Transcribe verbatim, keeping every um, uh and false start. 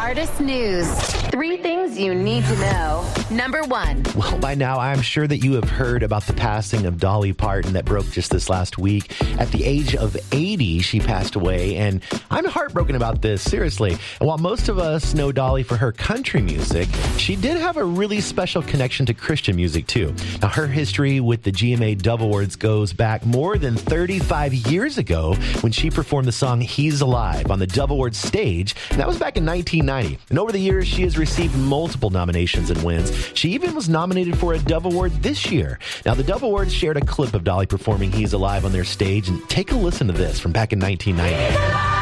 Artist News. Three things you need to know. Number one. Well, by now, I'm sure that you have heard about the passing of Dolly Parton that broke just this last week. At the age of eighty, she passed away, and I'm heartbroken about this, seriously. And while most of us know Dolly for her country music, she did have a really special connection to Christian music, too. Now, her history with the G M A Dove Awards goes back more than thirty-five years ago when she performed the song He's Alive on the Dove Awards stage, and that was back in nineteen ninety. And over the years, she has received multiple nominations and wins. She even was nominated for a Dove Award this year. Now, the Dove Awards shared a clip of Dolly performing He's Alive on their stage, and take a listen to this from back in nineteen ninety.